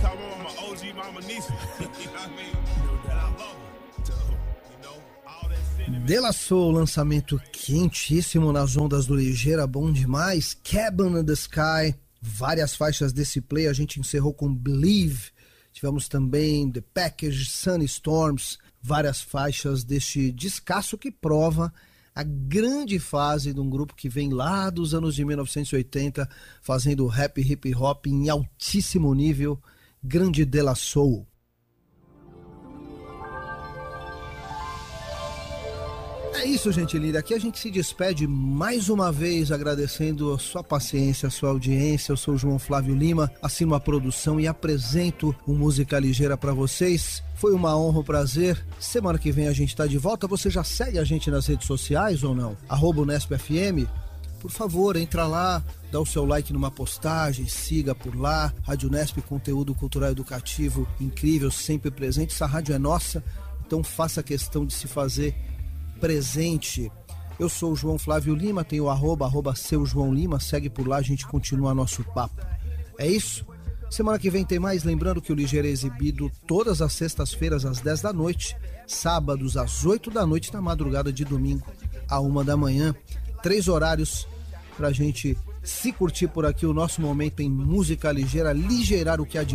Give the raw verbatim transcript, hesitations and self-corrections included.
call my mama O G Mama Nisa. You know what I mean? And I love her. So, you know, all that sentiment. De La Soul, lançamento quentíssimo nas ondas do Ligeira, bom demais. Cabin in the Sky, várias faixas desse play, a gente encerrou com Believe. Tivemos também The Package, Sunny Storms, várias faixas deste descasso que prova a grande fase de um grupo que vem lá dos anos de mil novecentos e oitenta, fazendo rap e hip hop em altíssimo nível, grande De La Soul. É isso, gente linda. Aqui a gente se despede mais uma vez agradecendo a sua paciência, a sua audiência. Eu sou o João Flávio Lima, assino a produção e apresento o Música Ligeira para vocês. Foi uma honra, um prazer. Semana que vem a gente tá de volta. Você já segue a gente nas redes sociais ou não? Arroba Unesp F M. Por favor, entra lá, dá o seu like numa postagem, siga por lá. Rádio Unesp, conteúdo cultural e educativo incrível, sempre presente. Essa rádio é nossa, então faça questão de se fazer presente. Eu sou o João Flávio Lima, tenho o arroba, arroba seu João Lima, segue por lá, a gente continua nosso papo. É isso? Semana que vem tem mais, lembrando que o Ligeira é exibido todas as sextas-feiras às dez da noite, sábados às oito da noite, na madrugada de domingo à uma da manhã. Três horários pra gente se curtir por aqui, o nosso momento em música ligeira, ligeirar o que há de